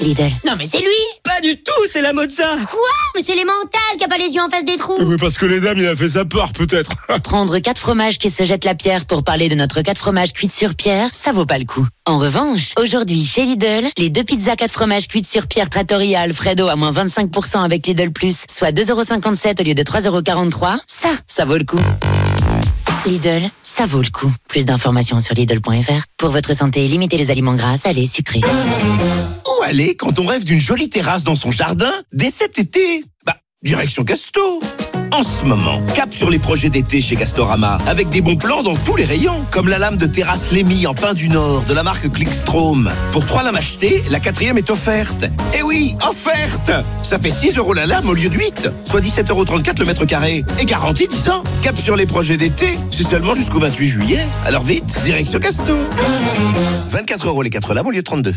Lidl. Non mais c'est lui. Pas du tout, c'est la Mozza. Quoi? Mais c'est l'Emmental qui a pas les yeux en face des trous. Mais parce que les dames, il a fait sa peur, peut-être. Prendre 4 fromages qui se jettent la pierre pour parler de notre 4 fromages cuits sur pierre, ça vaut pas le coup. En revanche, aujourd'hui, chez Lidl, les 2 pizzas 4 fromages cuites sur pierre Trattoria Alfredo à moins 25% avec Lidl Plus, soit 2,57€ au lieu de 3,43€, ça vaut le coup. Lidl, ça vaut le coup. Plus d'informations sur Lidl.fr. Pour votre santé, limitez les aliments gras, salés, sucrés. Où aller quand on rêve d'une jolie terrasse dans son jardin dès cet été? Direction Casto. En ce moment, cap sur les projets d'été chez Castorama, avec des bons plans dans tous les rayons, comme la lame de terrasse Lémy en pin du Nord de la marque Clickstrom. Pour 3 lames achetées, la 4e est offerte. Eh oui, offerte! Ça fait 6€ la lame au lieu de 8, soit 17,34€ le mètre carré. Et garantie 10 ans. Cap sur les projets d'été, c'est seulement jusqu'au 28 juillet. Alors vite, direction Casto. 24€ les 4 lames au lieu de 32.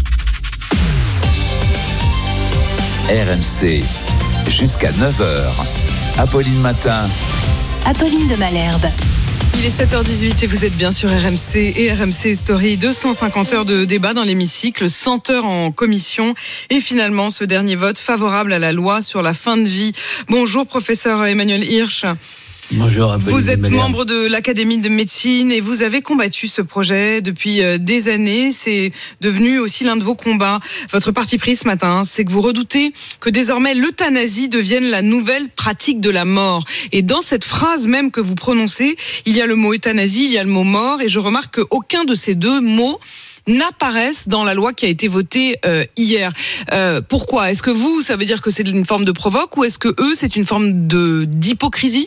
RMC, jusqu'à 9h. Apolline Matin. Apolline de Malherbe. Il est 7h18 et vous êtes bien sur RMC et RMC Story. 250 heures de débat dans l'hémicycle, 100 heures en commission et finalement ce dernier vote favorable à la loi sur la fin de vie. Bonjour professeur Emmanuel Hirsch. Bonjour. Vous êtes membre de l'Académie de médecine et vous avez combattu ce projet depuis des années. C'est devenu aussi l'un de vos combats. Votre parti pris ce matin, c'est que vous redoutez que désormais l'euthanasie devienne la nouvelle pratique de la mort. Et dans cette phrase même que vous prononcez, il y a le mot euthanasie, il y a le mot mort, et je remarque qu'aucun de ces deux mots n'apparaissent dans la loi qui a été votée hier. Pourquoi? Est-ce que vous, ça veut dire que c'est une forme de provoque, ou est-ce que eux, c'est une forme d'hypocrisie?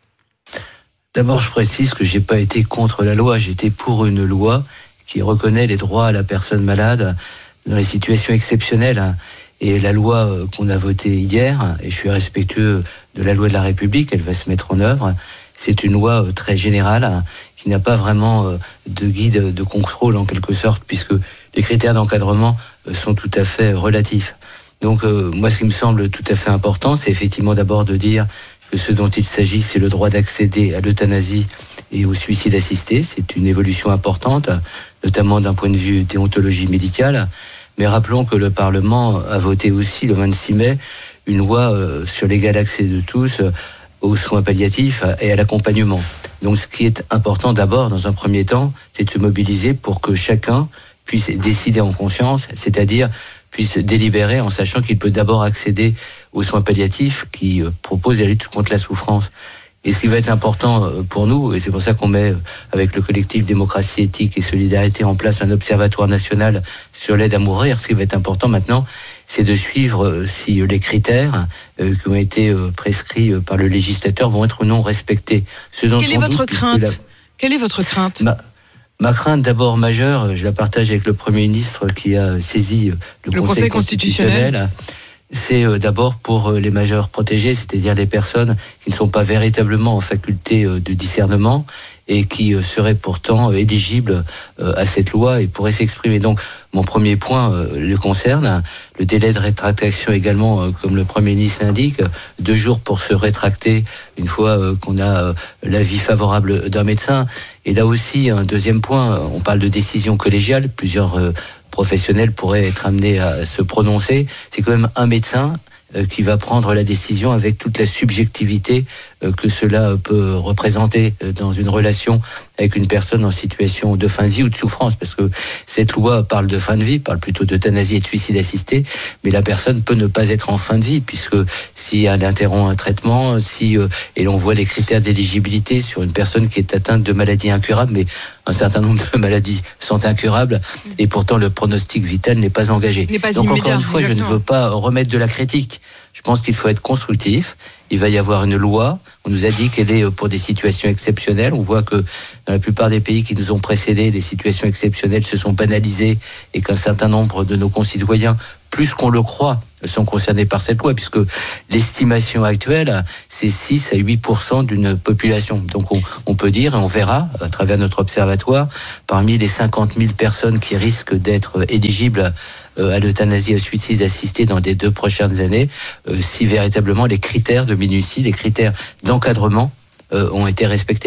D'abord, je précise que j'ai pas été contre la loi. J'étais pour une loi qui reconnaît les droits à la personne malade dans les situations exceptionnelles. Et la loi qu'on a votée hier, et je suis respectueux de la loi de la République, elle va se mettre en œuvre. C'est une loi très générale qui n'a pas vraiment de guide de contrôle en quelque sorte, puisque les critères d'encadrement sont tout à fait relatifs. Donc moi, ce qui me semble tout à fait important, c'est effectivement d'abord de dire que ce dont il s'agit, c'est le droit d'accéder à l'euthanasie et au suicide assisté. C'est une évolution importante, notamment d'un point de vue déontologie médicale. Mais rappelons que le Parlement a voté aussi le 26 mai une loi sur l'égal accès de tous aux soins palliatifs et à l'accompagnement. Donc ce qui est important d'abord, dans un premier temps, c'est de se mobiliser pour que chacun puisse décider en conscience, c'est-à-dire puisse délibérer en sachant qu'il peut d'abord accéder aux soins palliatifs qui proposent la lutte contre la souffrance. Et ce qui va être important pour nous, et c'est pour ça qu'on met avec le collectif Démocratie, Éthique et Solidarité en place un observatoire national sur l'aide à mourir, ce qui va être important maintenant, c'est de suivre si les critères qui ont été prescrits par le législateur vont être ou non respectés. Quelle est votre crainte? Quelle est votre crainte? Ma crainte d'abord majeure, je la partage avec le Premier ministre qui a saisi le Conseil constitutionnel. C'est d'abord pour les majeurs protégés, c'est-à-dire les personnes qui ne sont pas véritablement en faculté de discernement et qui seraient pourtant éligibles à cette loi et pourraient s'exprimer. Donc mon premier point le concerne. Le délai de rétractation également, comme le Premier ministre l'indique, 2 jours pour se rétracter une fois qu'on a l'avis favorable d'un médecin. Et là aussi, un deuxième point, on parle de décision collégiale, plusieurs professionnels pourraient être amenés à se prononcer. C'est quand même un médecin qui va prendre la décision avec toute la subjectivité que cela peut représenter dans une relation avec une personne en situation de fin de vie ou de souffrance, parce que cette loi parle de fin de vie, parle plutôt d'euthanasie et de suicide assisté, mais la personne peut ne pas être en fin de vie, puisque si elle interrompt un traitement, et l'on voit les critères d'éligibilité sur une personne qui est atteinte de maladies incurables, mais un certain nombre de maladies sont incurables, et pourtant le pronostic vital n'est pas engagé. Donc encore une fois, je ne veux pas remettre de la critique. Je pense qu'il faut être constructif. Il va y avoir une loi. On nous a dit qu'elle est pour des situations exceptionnelles. On voit que dans la plupart des pays qui nous ont précédés, les situations exceptionnelles se sont banalisées et qu'un certain nombre de nos concitoyens, plus qu'on le croit, sont concernés par cette loi, puisque l'estimation actuelle, c'est 6 à 8% d'une population. Donc on peut dire, et on verra à travers notre observatoire, parmi les 50 000 personnes qui risquent d'être éligibles à l'euthanasie et au suicide assisté dans les 2 prochaines années, si véritablement les critères de minutie, les critères d'encadrement ont été respectés.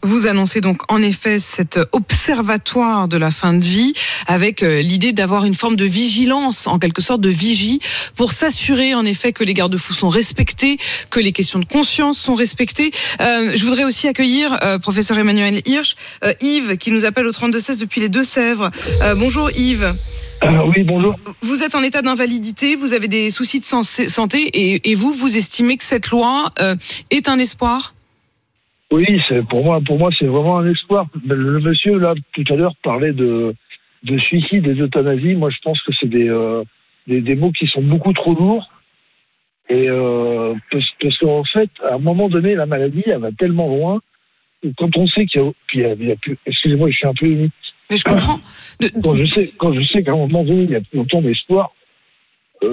Vous annoncez donc en effet cet observatoire de la fin de vie avec l'idée d'avoir une forme de vigilance, en quelque sorte de vigie, pour s'assurer en effet que les garde-fous sont respectés, que les questions de conscience sont respectées. Je voudrais aussi accueillir professeur Emmanuel Hirsch, Yves qui nous appelle au 32-16 depuis les Deux-Sèvres. Bonjour Yves. Oui, bonjour. Vous êtes en état d'invalidité, vous avez des soucis de santé et vous estimez que cette loi est un espoir ? Oui, pour moi, c'est vraiment un espoir. Le monsieur, là, tout à l'heure, parlait de suicide et d'euthanasie. Moi, je pense que c'est des mots qui sont beaucoup trop lourds. Et parce qu'en fait, à un moment donné, la maladie, elle va tellement loin. Et quand on sait qu'il y a plus... Excusez-moi, je suis un peu humide. Mais je comprends. Quand je sais qu'à un moment donné, il y a plus autant d'espoir, ça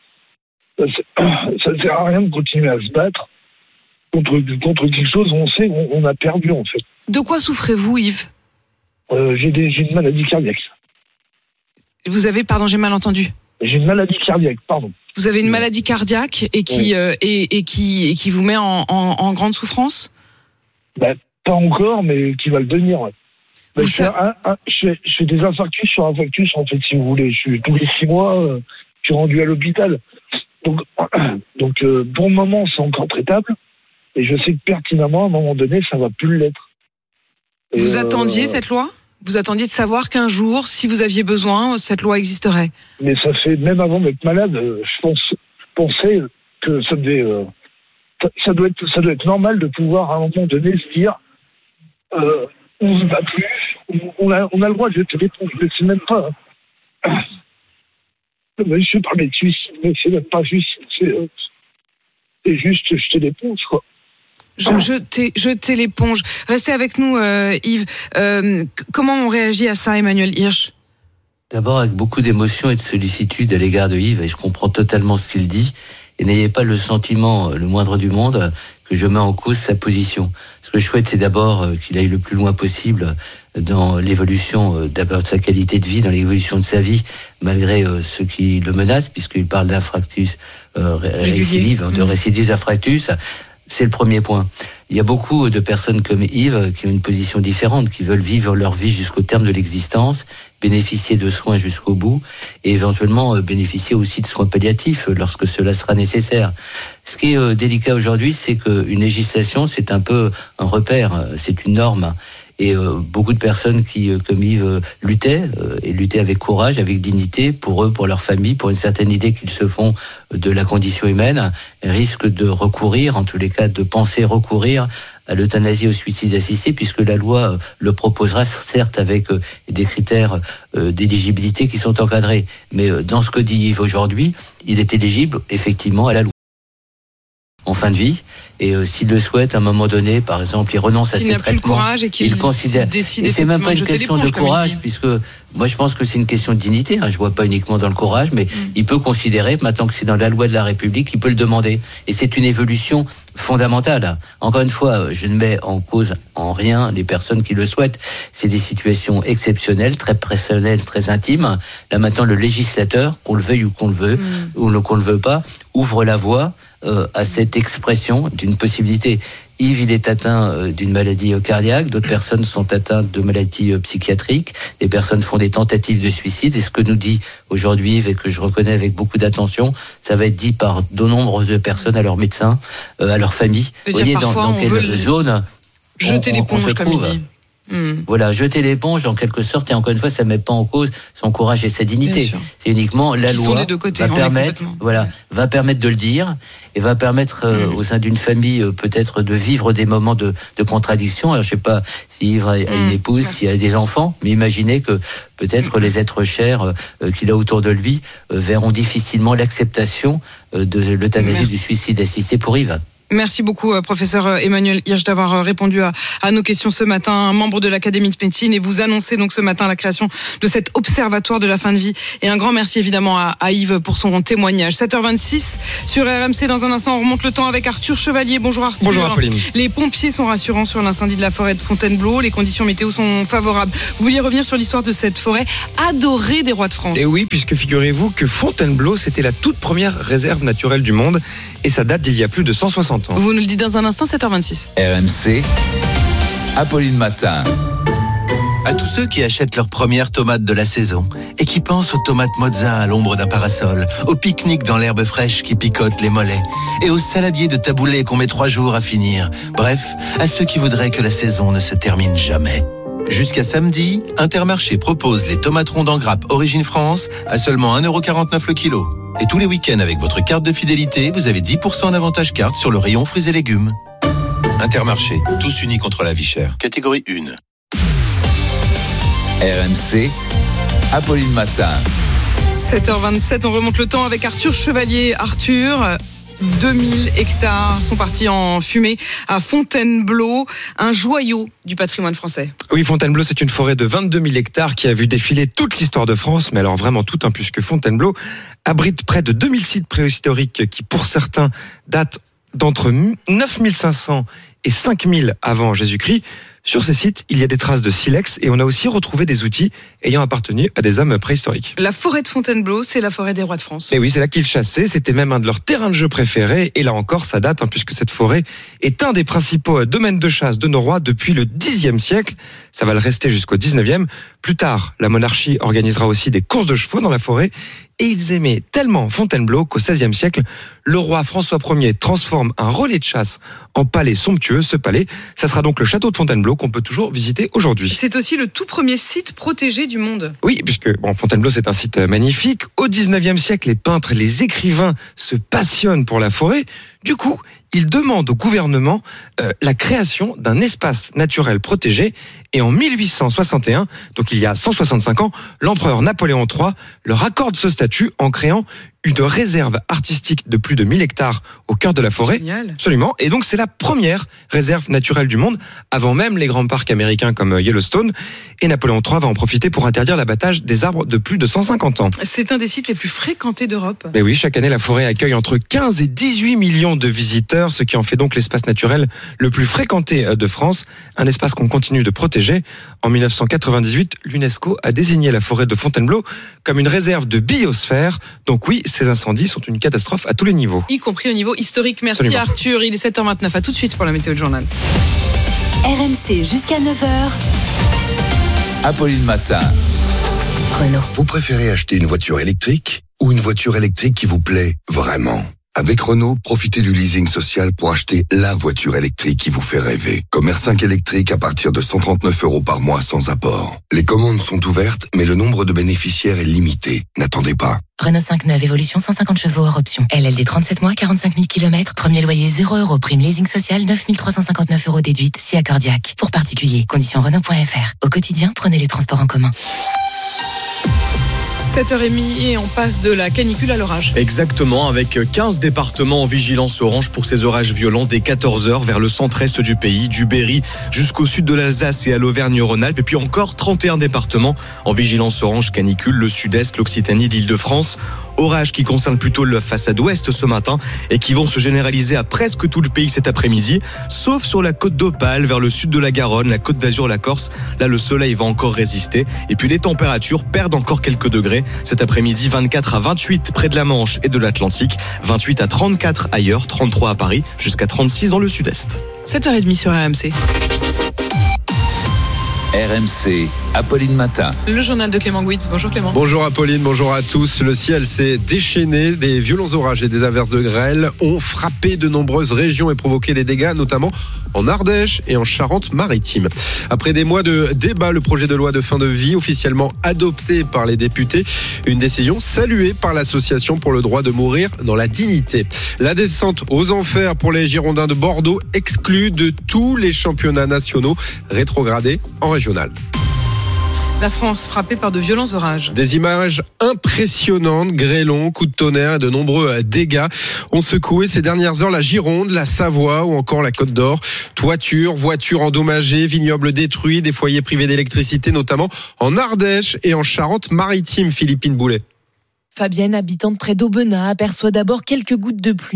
ne sert à rien de continuer à se battre contre quelque chose où on sait qu'on a perdu, en fait. De quoi souffrez-vous, Yves ? J'ai une maladie cardiaque. Vous avez, pardon, j'ai mal entendu. J'ai une maladie cardiaque, pardon. Vous avez une maladie cardiaque et qui vous met en grande souffrance ? Pas encore, mais qui va le devenir, ouais. Je fais des infarctus sur infarctus, en fait, si vous voulez. Tous les 6 mois, je suis rendu à l'hôpital. Donc, pour le moment, c'est encore traitable. Et je sais que pertinemment, à un moment donné, ça va plus l'être. Vous attendiez cette loi ? Vous attendiez de savoir qu'un jour, si vous aviez besoin, cette loi existerait ? Mais ça fait, même avant d'être malade, je pensais que ça doit être normal de pouvoir, à un moment donné, se dire on ne va plus, on a le droit de jeter l'éponge, je ne sais même pas. Je parlais de suicide, mais c'est même pas suicide, c'est juste jeter l'éponge, quoi. Jeter l'éponge. Restez avec nous, Yves. Comment on réagit à ça, Emmanuel Hirsch ? D'abord, avec beaucoup d'émotion et de sollicitude à l'égard de Yves, et je comprends totalement ce qu'il dit, et n'ayez pas le sentiment, le moindre du monde, que je mets en cause sa position. Ce que je souhaite, c'est d'abord qu'il aille le plus loin possible dans l'évolution d'abord de sa qualité de vie, dans l'évolution de sa vie, malgré ce qui le menace, puisqu'il parle d'infarctus récidive, de récidive d'infarctus. C'est le premier point. Il y a beaucoup de personnes comme Yves qui ont une position différente, qui veulent vivre leur vie jusqu'au terme de l'existence, bénéficier de soins jusqu'au bout et éventuellement bénéficier aussi de soins palliatifs lorsque cela sera nécessaire. Ce qui est délicat aujourd'hui, c'est qu'une législation, c'est un peu un repère, c'est une norme. Et beaucoup de personnes qui, comme Yves, luttaient avec courage, avec dignité, pour eux, pour leur famille, pour une certaine idée qu'ils se font de la condition humaine, risquent de recourir, en tous les cas de penser recourir à l'euthanasie, au suicide assisté, puisque la loi le proposera, certes avec des critères d'éligibilité qui sont encadrés. Mais dans ce que dit Yves aujourd'hui, il est éligible effectivement à la loi en fin de vie. Et s'il le souhaite, à un moment donné, par exemple, il renonce à ses traitements. S'il n'a plus le courage et qu'il décide. Et c'est même pas une question de courage, puisque moi je pense que c'est une question de dignité. Je vois pas uniquement dans le courage, mais il peut considérer, maintenant que c'est dans la loi de la République, il peut le demander. Et c'est une évolution fondamentale. Encore une fois, je ne mets en cause en rien les personnes qui le souhaitent. C'est des situations exceptionnelles, très personnelles, très intimes. Là maintenant, le législateur, qu'on le veuille ou qu'on le veut, ou qu'on ne veut pas, ouvre la voie à cette expression d'une possibilité. Yves, il est atteint d'une maladie cardiaque, d'autres personnes sont atteintes de maladies psychiatriques, des personnes font des tentatives de suicide, et ce que nous dit aujourd'hui Yves, et que je reconnais avec beaucoup d'attention, ça va être dit par de nombreuses de personnes à leurs médecins, à leur famille. Vous voyez dans quelle zone jeter l'éponge, comme il dit. Voilà, jeter l'éponge en quelque sorte, et encore une fois, ça ne met pas en cause son courage et sa dignité. C'est uniquement la loi va permettre de le dire et va permettre au sein d'une famille peut-être de vivre des moments de contradiction. Alors je sais pas si Yves a une épouse, s'il a des enfants, mais imaginez que peut-être les êtres chers qu'il a autour de lui verront difficilement l'acceptation de l'euthanasie, du suicide assisté pour Yves. Merci beaucoup, professeur Emmanuel Hirsch, d'avoir répondu à nos questions ce matin, membre de l'Académie de médecine, et vous annoncez donc ce matin la création de cet observatoire de la fin de vie. Et un grand merci évidemment à Yves pour son témoignage. 7h26 sur RMC. Dans un instant, on remonte le temps avec Arthur Chevalier. Bonjour Arthur. Bonjour Apolline. Les pompiers sont rassurants sur l'incendie de la forêt de Fontainebleau. Les conditions météo sont favorables. Vous vouliez revenir sur l'histoire de cette forêt adorée des rois de France? Et oui, puisque figurez-vous que Fontainebleau, c'était la toute première réserve naturelle du monde. Et ça date d'il y a plus de 160 ans. Vous nous le dites dans un instant, 7h26. RMC, Apolline Matin. À tous ceux qui achètent leurs premières tomates de la saison et qui pensent aux tomates mozza à l'ombre d'un parasol, au pique-nique dans l'herbe fraîche qui picote les mollets et aux saladiers de taboulé qu'on met 3 jours à finir. Bref, à ceux qui voudraient que la saison ne se termine jamais. Jusqu'à samedi, Intermarché propose les tomates rondes en grappe Origine France à seulement 1,49€ le kilo. Et tous les week-ends avec votre carte de fidélité, vous avez 10% d'avantage carte sur le rayon fruits et légumes. Intermarché, tous unis contre la vie chère. Catégorie 1. RMC, Apolline Matin. 7h27, on remonte le temps avec Arthur Chevalier. Arthur, 2000 hectares sont partis en fumée à Fontainebleau, un joyau du patrimoine français. Oui, Fontainebleau, c'est une forêt de 22 000 hectares qui a vu défiler toute l'histoire de France, mais alors vraiment toute, puisque Fontainebleau abrite près de 2000 sites préhistoriques qui, pour certains, datent d'entre 9500 et 5000 avant Jésus-Christ. Sur ces sites, il y a des traces de silex et on a aussi retrouvé des outils ayant appartenu à des hommes préhistoriques. La forêt de Fontainebleau, c'est la forêt des rois de France. Et oui, c'est là qu'ils chassaient, c'était même un de leurs terrains de jeu préférés. Et là encore, ça date, puisque cette forêt est un des principaux domaines de chasse de nos rois depuis le Xe siècle. Ça va le rester jusqu'au XIXe. Plus tard, la monarchie organisera aussi des courses de chevaux dans la forêt. Et ils aimaient tellement Fontainebleau qu'au XVIe siècle, le roi François Ier transforme un relais de chasse en palais somptueux. Ce palais, ça sera donc le château de Fontainebleau qu'on peut toujours visiter aujourd'hui. C'est aussi le tout premier site protégé du monde. Oui, puisque Fontainebleau, c'est un site magnifique. Au XIXe siècle, les peintres, les écrivains se passionnent pour la forêt. Du coup, ils demandent au gouvernement la création d'un espace naturel protégé. Et en 1861, donc il y a 165 ans, l'empereur Napoléon III leur accorde ce statut en créant une réserve artistique de plus de 1000 hectares au cœur de la forêt. Génial. Absolument. Et donc, c'est la première réserve naturelle du monde, avant même les grands parcs américains comme Yellowstone. Et Napoléon III va en profiter pour interdire l'abattage des arbres de plus de 150 ans. C'est un des sites les plus fréquentés d'Europe. Mais oui, chaque année, la forêt accueille entre 15 et 18 millions de visiteurs, ce qui en fait donc l'espace naturel le plus fréquenté de France. Un espace qu'on continue de protéger. En 1998, l'UNESCO a désigné la forêt de Fontainebleau comme une réserve de biosphère. Donc oui, ces incendies sont une catastrophe à tous les niveaux. Y compris au niveau historique. Merci Absolument. Arthur, il est 7h29. À tout de suite pour la météo de journal. RMC jusqu'à 9h. Apolline Matin. Renault. Vous préférez acheter une voiture électrique ou une voiture électrique qui vous plaît vraiment ? Avec Renault, profitez du leasing social pour acheter la voiture électrique qui vous fait rêver. Comme R5 électrique à partir de 139 € par mois sans apport. Les commandes sont ouvertes, mais le nombre de bénéficiaires est limité. N'attendez pas. Renault 5 neuve, évolution 150 chevaux hors option. LLD 37 mois, 45 000 km. Premier loyer 0 €. Prime leasing social 9 359 € déduite. Si accordiaque. Pour particuliers. Conditions Renault.fr. Au quotidien, prenez les transports en commun. 7h30 et on passe de la canicule à l'orage. Exactement, avec 15 départements en vigilance orange pour ces orages violents dès 14h vers le centre-est du pays, du Berry jusqu'au sud de l'Alsace et à l'Auvergne-Rhône-Alpes. Et puis encore 31 départements en vigilance orange canicule, le sud-est, l'Occitanie, l'Île-de-France. Orages qui concernent plutôt la façade ouest ce matin et qui vont se généraliser à presque tout le pays cet après-midi, sauf sur la côte d'Opale, vers le sud de la Garonne, la côte d'Azur, la Corse. Là, le soleil va encore résister. Et puis les températures perdent encore quelques degrés. Cet après-midi, 24 à 28 près de la Manche et de l'Atlantique, 28 à 34 ailleurs, 33 à Paris, jusqu'à 36 dans le sud-est. 7h30 sur RMC. RMC, Apolline Matin. Le journal de Clément Gouitz. Bonjour Clément. Bonjour Apolline, bonjour à tous. Le ciel s'est déchaîné. Des violents orages et des averses de grêle ont frappé de nombreuses régions et provoqué des dégâts, notamment en Ardèche et en Charente-Maritime. Après des mois de débat, le projet de loi de fin de vie officiellement adopté par les députés, une décision saluée par l'association pour le droit de mourir dans la dignité. La descente aux enfers pour les Girondins de Bordeaux, exclus de tous les championnats nationaux, rétrogradés en régional. La France frappée par de violents orages. Des images impressionnantes, grêlons, coups de tonnerre et de nombreux dégâts ont secoué ces dernières heures la Gironde, la Savoie ou encore la Côte d'Or. Toitures, voitures endommagées, vignobles détruits, des foyers privés d'électricité, notamment en Ardèche et en Charente-Maritime. Philippine Boulet. Fabienne, habitante près d'Aubenas, aperçoit d'abord quelques gouttes de pluie.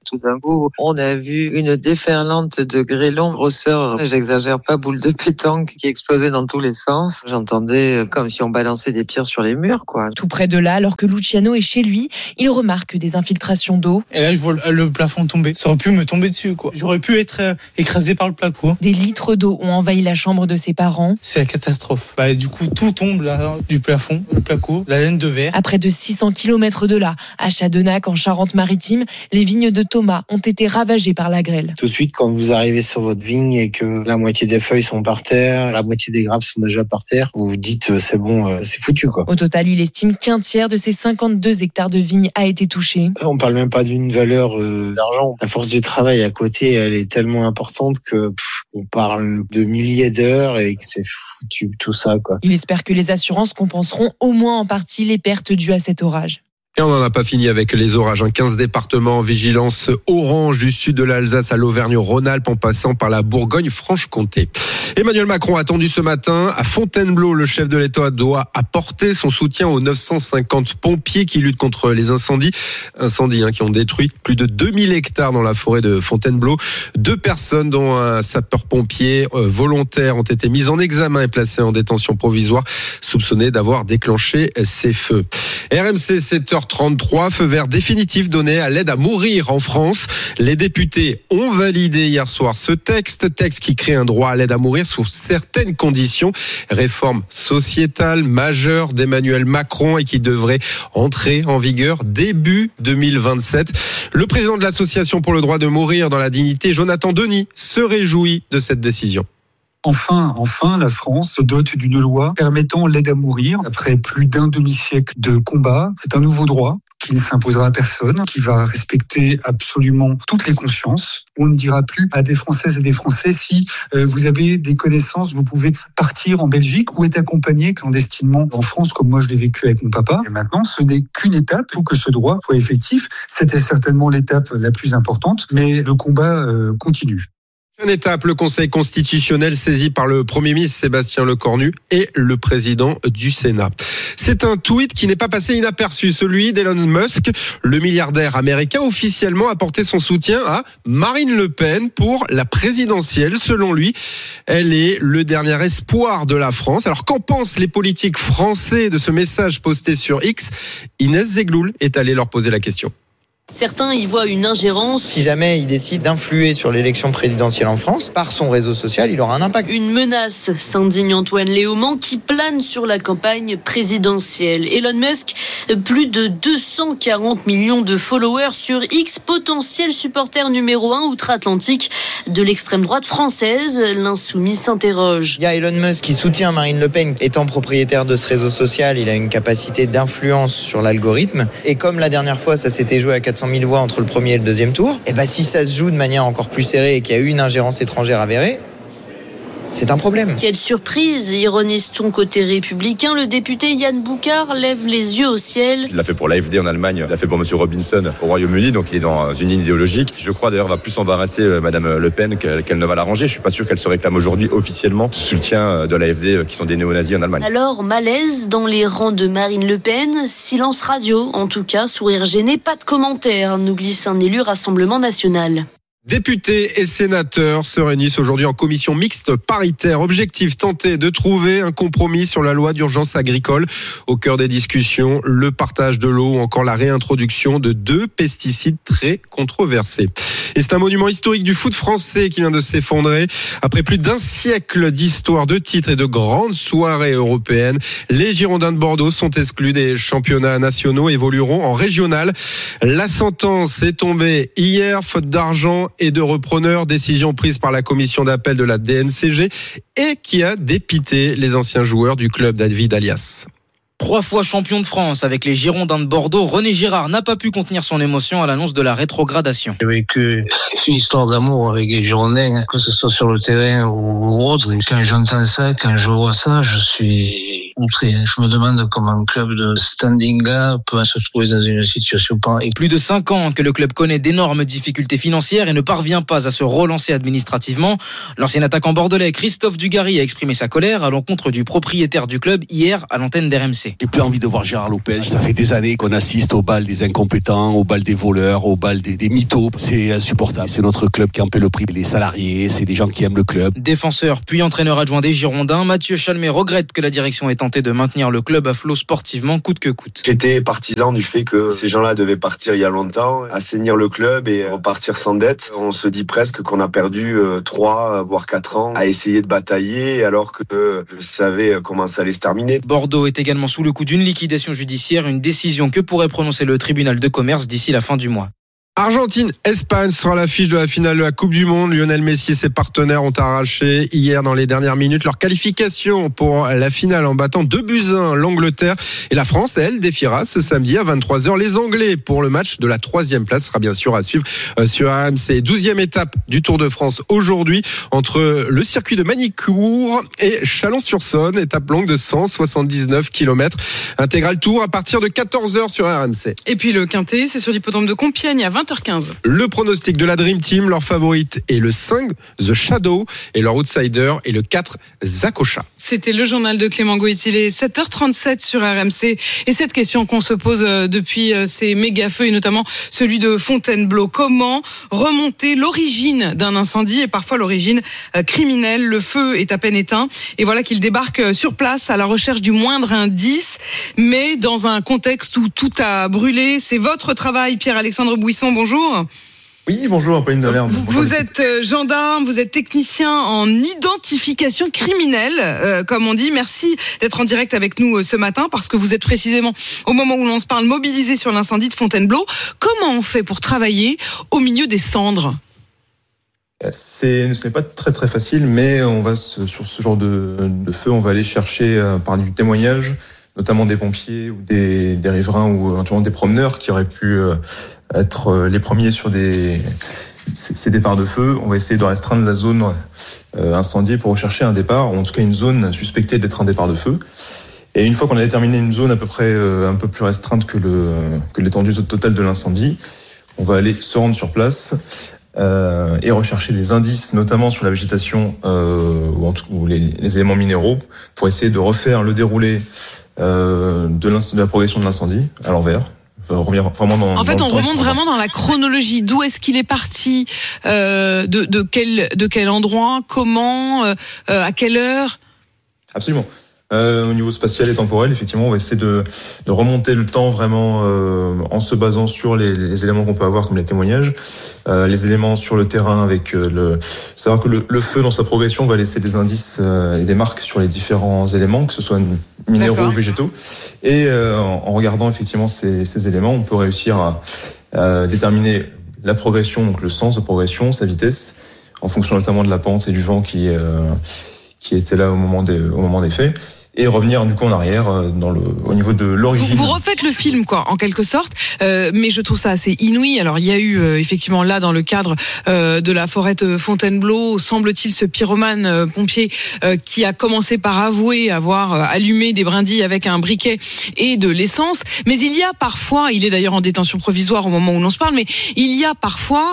tout d'un coup, on a vu une déferlante de grêlons, grosseur, j'exagère pas, boule de pétanque qui explosait dans tous les sens. J'entendais comme si on balançait des pierres sur les murs, quoi. Tout près de là, alors que Luciano est chez lui, il remarque des infiltrations d'eau. Et là, je vois le plafond tomber. Ça aurait pu me tomber dessus, quoi. J'aurais pu être écrasé par le placo. Des litres d'eau ont envahi la chambre de ses parents. C'est la catastrophe. Du coup, tout tombe là, du plafond, le placo, la laine de verre. À près de 600 km de là, à Chadenac, en Charente-Maritime, les vignes de Thomas ont été ravagées par la grêle. Tout de suite, quand vous arrivez sur votre vigne et que la moitié des feuilles sont par terre, la moitié des grappes sont déjà par terre, vous vous dites c'est bon, c'est foutu, quoi. Au total, il estime qu'un tiers de ses 52 hectares de vignes a été touché. On parle même pas d'une valeur d'argent. La force du travail à côté, elle est tellement importante que on parle de milliers d'heures et que c'est foutu tout ça, quoi. Il espère que les assurances compenseront au moins en partie les pertes dues à cet orage. Et on n'en a pas fini avec les orages. 15 départements en vigilance orange du sud de l'Alsace à l'Auvergne-Rhône-Alpes en passant par la Bourgogne-Franche-Comté. Emmanuel Macron attendu ce matin à Fontainebleau. Le chef de l'État doit apporter son soutien aux 950 pompiers qui luttent contre les incendies. Incendies qui ont détruit plus de 2000 hectares dans la forêt de Fontainebleau. 2 personnes, dont un sapeur-pompier volontaire, ont été mises en examen et placées en détention provisoire, soupçonnées d'avoir déclenché ces feux. RMC 7h33, feu vert définitif donné à l'aide à mourir en France. Les députés ont validé hier soir ce texte qui crée un droit à l'aide à mourir sous certaines conditions. Réforme sociétale majeure d'Emmanuel Macron et qui devrait entrer en vigueur début 2027. Le président de l'association pour le droit de mourir dans la dignité, Jonathan Denis, se réjouit de cette décision. Enfin, la France se dote d'une loi permettant l'aide à mourir. Après plus d'un demi-siècle de combat, c'est un nouveau droit qui ne s'imposera à personne, qui va respecter absolument toutes les consciences. On ne dira plus à des Françaises et des Français si vous avez des connaissances, vous pouvez partir en Belgique ou être accompagné clandestinement en France, comme moi je l'ai vécu avec mon papa. Et maintenant, ce n'est qu'une étape pour que ce droit soit effectif. C'était certainement l'étape la plus importante, mais le combat continue. Une étape, le Conseil constitutionnel saisi par le Premier ministre Sébastien Lecornu et le président du Sénat. C'est un tweet qui n'est pas passé inaperçu, celui d'Elon Musk. Le milliardaire américain officiellement a apporté son soutien à Marine Le Pen pour la présidentielle. Selon lui, elle est le dernier espoir de la France. Alors qu'en pensent les politiques français de ce message posté sur X ? Inès Zegloul est allée leur poser la question. Certains y voient une ingérence. Si jamais il décide d'influer sur l'élection présidentielle en France, par son réseau social, il aura un impact. Une menace, s'indigne Antoine Léaumont, qui plane sur la campagne présidentielle. Elon Musk, plus de 240 millions de followers sur X, potentiel supporter numéro 1 outre-Atlantique de l'extrême droite française. L'insoumis s'interroge. Il y a Elon Musk qui soutient Marine Le Pen. Étant propriétaire de ce réseau social, il a une capacité d'influence sur l'algorithme. Et comme la dernière fois, ça s'était joué à 400 000 voix entre le premier et le deuxième tour, et si ça se joue de manière encore plus serrée et qu'il y a eu une ingérence étrangère avérée, c'est un problème. Quelle surprise, ironise-t-on côté républicain. Le député Yann Boucard lève les yeux au ciel. Il l'a fait pour l'AfD en Allemagne, il l'a fait pour M. Robinson au Royaume-Uni, donc il est dans une ligne idéologique. Je crois d'ailleurs va plus embarrasser Mme Le Pen qu'elle ne va l'arranger. Je suis pas sûr qu'elle se réclame aujourd'hui officiellement du soutien de l'AfD qui sont des néo-nazis en Allemagne. Alors, malaise dans les rangs de Marine Le Pen, silence radio. En tout cas, sourire gêné, pas de commentaire, nous glisse un élu Rassemblement National. Députés et sénateurs se réunissent aujourd'hui en commission mixte paritaire. Objectif, tenter de trouver un compromis sur la loi d'urgence agricole. Au cœur des discussions, le partage de l'eau ou encore la réintroduction de 2 pesticides très controversés. Et c'est un monument historique du foot français qui vient de s'effondrer. Après plus d'un siècle d'histoire, de titres et de grandes soirées européennes, les Girondins de Bordeaux sont exclus des championnats nationaux, évolueront en régional. La sentence est tombée hier, faute d'argent et de repreneurs, décision prise par la commission d'appel de la DNCG et qui a dépité les anciens joueurs du club David Alias. 3 fois champion de France avec les Girondins de Bordeaux, René Girard n'a pas pu contenir son émotion à l'annonce de la rétrogradation. J'ai vécu une histoire d'amour avec les Girondins, que ce soit sur le terrain ou autre. Et quand j'entends ça, quand je vois ça, je suis rencontrés. Je me demande comment un club de standing-là peut se trouver dans une situation pareille. Plus de 5 ans que le club connaît d'énormes difficultés financières et ne parvient pas à se relancer administrativement. L'ancien attaquant bordelais Christophe Dugarry a exprimé sa colère à l'encontre du propriétaire du club hier à l'antenne d'RMC. J'ai plus envie de voir Gérard Lopez. Ça fait des années qu'on assiste au bal des incompétents, au bal des voleurs, au bal des mythos. C'est insupportable. C'est notre club qui en paie le prix. Les salariés, c'est des gens qui aiment le club. Défenseur puis entraîneur adjoint des Girondins, Mathieu Chalmet regrette que la direction ait tenté de maintenir le club à flot sportivement coûte que coûte. J'étais partisan du fait que ces gens-là devaient partir il y a longtemps, assainir le club et repartir sans dette. On se dit presque qu'on a perdu 3 voire 4 ans à essayer de batailler alors que je savais comment ça allait se terminer. Bordeaux est également sous le coup d'une liquidation judiciaire, une décision que pourrait prononcer le tribunal de commerce d'ici la fin du mois. Argentine-Espagne sera l'affiche de la finale de la Coupe du Monde. Lionel Messi et ses partenaires ont arraché hier dans les dernières minutes leur qualification pour la finale en battant 2-1 l'Angleterre. Et la France, elle, défiera ce samedi à 23h les Anglais pour le match de la 3e place. Ce sera bien sûr à suivre sur RMC. 12e étape du Tour de France aujourd'hui entre le circuit de Manicourt et Chalon-sur-Saône. Étape longue de 179 km. Intégral Tour à partir de 14h sur RMC. Et puis le Quintet, c'est sur l'hippodrome de Compiègne à 20h15. Le pronostic de la Dream Team, leur favorite est le 5, The Shadow, et leur outsider est le 4, Zakocha. C'était le journal de Clément Goït. Il est 7h37 sur RMC. Et cette question qu'on se pose depuis ces méga-feux, et notamment celui de Fontainebleau. Comment remonter l'origine d'un incendie et parfois l'origine criminelle? Le feu est à peine éteint. Et voilà qu'il débarque sur place à la recherche du moindre indice. Mais dans un contexte où tout a brûlé, c'est votre travail, Pierre-Alexandre Bouisson. Bonjour. Oui, bonjour Apolline Delerme. Vous êtes gendarme, vous êtes technicien en identification criminelle, comme on dit. Merci d'être en direct avec nous ce matin parce que vous êtes précisément, au moment où l'on se parle, mobilisé sur l'incendie de Fontainebleau. Comment on fait pour travailler au milieu des cendres ? Ce n'est pas très très facile, mais on va sur ce genre de feu, on va aller chercher par du témoignage, notamment des pompiers ou des riverains ou éventuellement des promeneurs qui auraient pu être les premiers sur ces départs de feu. On va essayer de restreindre la zone incendiée pour rechercher un départ, ou en tout cas une zone suspectée d'être un départ de feu. Et une fois qu'on a déterminé une zone à peu près un peu plus restreinte que l'étendue totale de l'incendie, on va aller se rendre sur place et rechercher les indices, notamment sur la végétation ou les éléments minéraux, pour essayer de refaire le déroulé de la progression de l'incendie à l'envers. On remonte vraiment dans la chronologie. D'où est-ce qu'il est parti, de quel endroit, comment, à quelle heure? Absolument. Au niveau spatial et temporel, effectivement, on va essayer de remonter le temps vraiment en se basant sur les éléments qu'on peut avoir comme les témoignages, les éléments sur le terrain avec savoir que le feu dans sa progression va laisser des indices et des marques sur les différents éléments, que ce soit minéraux ou végétaux. Et en regardant effectivement ces éléments, on peut réussir à déterminer la progression, donc le sens de progression, sa vitesse, en fonction notamment de la pente et du vent qui était là au moment des faits. Et revenir du coup en arrière au niveau de l'origine. Vous refaites le film en quelque sorte, mais je trouve ça assez inouï. Alors il y a eu effectivement là dans le cadre de la forêt de Fontainebleau, semble-t-il ce pyromane pompier qui a commencé par avouer avoir allumé des brindilles avec un briquet et de l'essence. Mais il y a parfois, il est d'ailleurs en détention provisoire au moment où l'on se parle, mais il y a parfois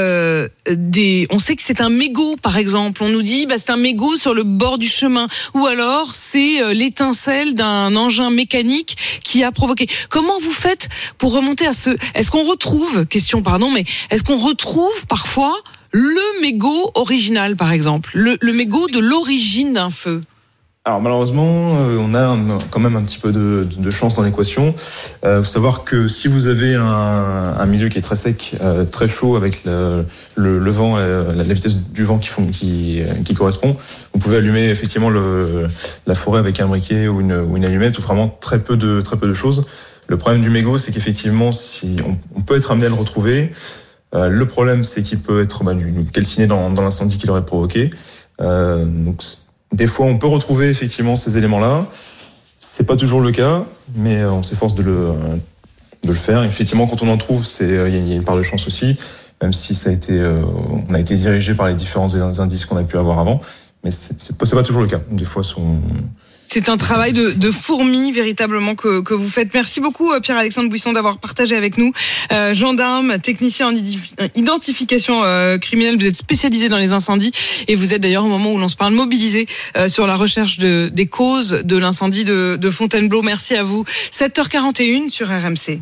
on sait que c'est un mégot par exemple. On nous dit c'est un mégot sur le bord du chemin, ou alors c'est l'étincelle d'un engin mécanique qui a provoqué. Comment vous faites pour remonter à est-ce qu'on retrouve, est-ce qu'on retrouve parfois le mégot original, par exemple, le mégot de l'origine d'un feu? Alors malheureusement, on a quand même un petit peu de chance dans l'équation. Faut savoir que si vous avez un milieu qui est très sec, très chaud avec le vent, la vitesse du vent qui correspond, vous pouvez allumer effectivement la forêt avec un briquet ou une allumette, ou vraiment très peu de choses. Le problème du mégot, c'est qu'effectivement, si on peut être amené à le retrouver. Le problème, c'est qu'il peut être calciné dans l'incendie qu'il aurait provoqué. Donc des fois, on peut retrouver effectivement ces éléments-là. C'est pas toujours le cas, mais on s'efforce de le faire. Effectivement, quand on en trouve, il y a une part de chance aussi, même si on a été dirigé par les différents indices qu'on a pu avoir avant. Mais c'est pas toujours le cas. Des fois, C'est un travail de fourmi véritablement que vous faites. Merci beaucoup Pierre-Alexandre Buisson d'avoir partagé avec nous. Gendarme, technicien en identification criminelle, vous êtes spécialisé dans les incendies et vous êtes d'ailleurs au moment où l'on se parle mobilisé sur la recherche des causes de l'incendie de Fontainebleau. Merci à vous. 7h41 sur RMC.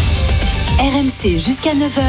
RMC jusqu'à 9h.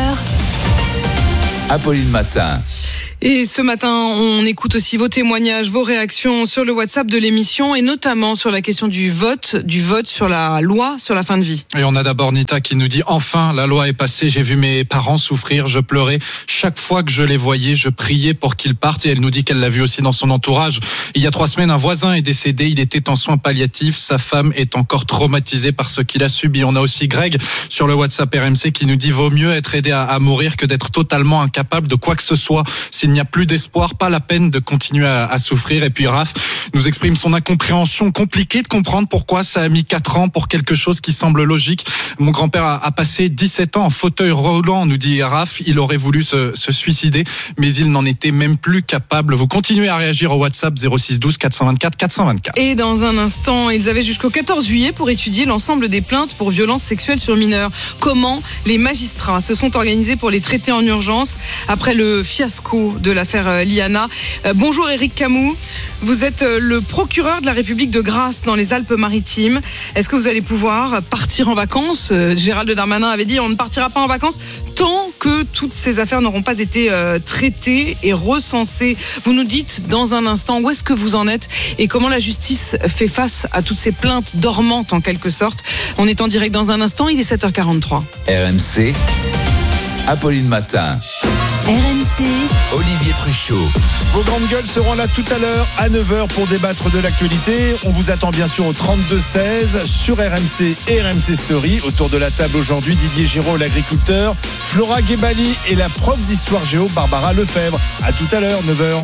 Apolline Matin. Et ce matin, on écoute aussi vos témoignages, vos réactions sur le WhatsApp de l'émission et notamment sur la question du vote sur la loi sur la fin de vie. Et on a d'abord Nita qui nous dit « Enfin, la loi est passée, j'ai vu mes parents souffrir, je pleurais. Chaque fois que je les voyais, je priais pour qu'ils partent. » Et elle nous dit qu'elle l'a vu aussi dans son entourage. Il y a 3 semaines, un voisin est décédé, il était en soins palliatifs. Sa femme est encore traumatisée par ce qu'il a subi. On a aussi Greg sur le WhatsApp RMC qui nous dit « Vaut mieux être aidé à mourir que d'être totalement incapable de quoi que ce soit. S'il n'y a plus d'espoir, pas la peine de continuer à souffrir. » Et puis Raph nous exprime son incompréhension, compliqué de comprendre pourquoi ça a mis 4 ans pour quelque chose qui semble logique. Mon grand-père a passé 17 ans en fauteuil roulant, nous dit Raph. Il aurait voulu se suicider, mais il n'en était même plus capable. Vous continuez à réagir au WhatsApp 06 12 424 424. Et dans un instant, ils avaient jusqu'au 14 juillet pour étudier l'ensemble des plaintes pour violences sexuelles sur mineurs. Comment les magistrats se sont organisés pour les traiter en urgence après le fiasco de l'affaire Liana. Bonjour Éric Camus, vous êtes le procureur de la République de Grasse dans les Alpes-Maritimes. Est-ce que vous allez pouvoir partir en vacances ? Gérald Darmanin avait dit on ne partira pas en vacances tant que toutes ces affaires n'auront pas été traitées et recensées. Vous nous dites dans un instant où est-ce que vous en êtes et comment la justice fait face à toutes ces plaintes dormantes en quelque sorte. On est en direct dans un instant, il est 7h43. RMC, Apolline Matin. RMC, Olivier Truchot. Vos grandes gueules seront là tout à l'heure à 9h pour débattre de l'actualité. On vous attend bien sûr au 32-16 sur RMC et RMC Story. Autour de la table aujourd'hui, Didier Giraud, l'agriculteur, Flora Guébali et la prof d'histoire géo, Barbara Lefebvre. À tout à l'heure, 9h.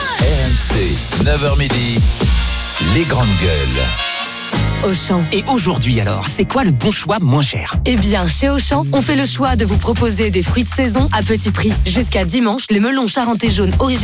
RMC, 9h midi, les grandes gueules. Auchan. Et aujourd'hui alors, c'est quoi le bon choix moins cher ? Eh bien, chez Auchan, on fait le choix de vous proposer des fruits de saison à petit prix. Jusqu'à dimanche, les melons charentais jaunes originaux